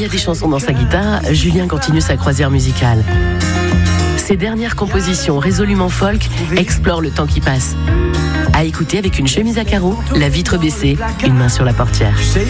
Accompagné des chansons dans sa guitare, Julien continue sa croisière musicale. Ses dernières compositions résolument folk explorent le temps qui passe. À écouter avec une chemise à carreaux, la vitre baissée, une main sur la portière.